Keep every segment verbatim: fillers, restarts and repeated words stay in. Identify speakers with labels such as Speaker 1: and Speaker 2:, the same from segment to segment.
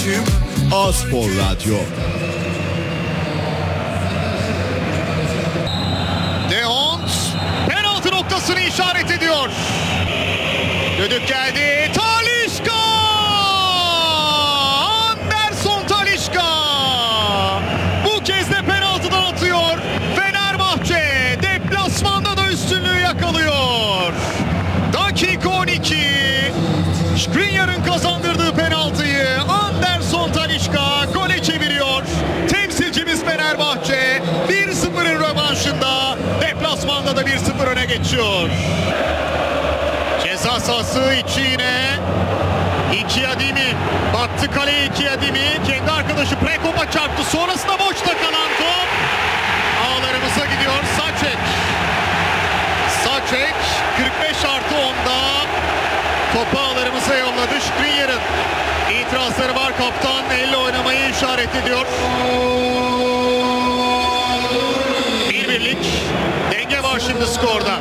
Speaker 1: iletişim A-Spor Radyo.
Speaker 2: De Hond penaltı noktasını işaret ediyor. Düdük geldi. Talisca! Anderson Talisca! Bu kez de penaltıdan atıyor. Fenerbahçe deplasmanda da üstünlüğü yakalıyor. Dakika on iki. Skriniar'ın kazandırdığı penaltıyı Anderson Talisca gole çeviriyor. Temsilcimiz Fenerbahçe bir sıfırın rövanşında deplasmanda da bir sıfır öne geçiyor. Ceza sahası içi yine iki Adimi baktı kaleye. iki Adimi kendi arkadaşı Prekop'a çarptı, sonrasında boşta kalan top ağlarımıza gidiyor. Saçek Saçek kırk beş artı onda topu ağlarımıza yolladı. Skriniar'ın itirazları var, kaptan elle oynamayı işaret ediyor. Bir birlik denge var şimdi skorda.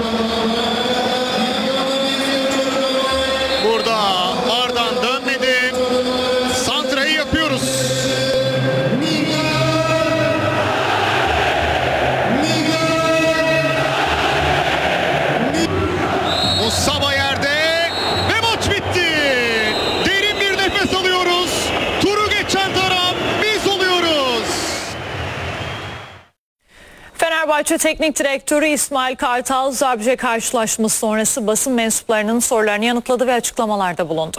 Speaker 2: Burada Ardan dönmedi. Santra'yı yapıyoruz. Musaba yerde ve maç bitti. Derin bir nefes alıyoruz. Turu geçen taraf biz oluyoruz.
Speaker 3: Fenerbahçe Teknik Direktörü İsmail Kartal, Zabrze karşılaşması sonrası basın mensuplarının sorularını yanıtladı ve açıklamalarda bulundu.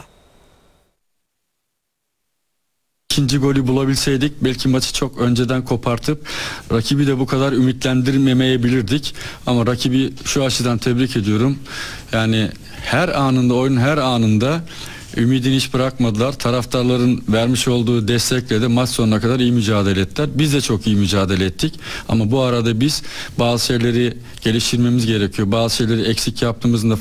Speaker 4: İkinci golü bulabilseydik belki maçı çok önceden kopartıp rakibi de bu kadar ümitlendirmemeyebilirdik. Ama rakibi şu açıdan tebrik ediyorum. Yani her anında, oyunun her anında ümidini hiç bırakmadılar. Taraftarların vermiş olduğu destekle de maç sonuna kadar iyi mücadele ettiler. Biz de çok iyi mücadele ettik. Ama bu arada biz bazı şeyleri geliştirmemiz gerekiyor. Bazı şeyleri eksik yaptığımızın da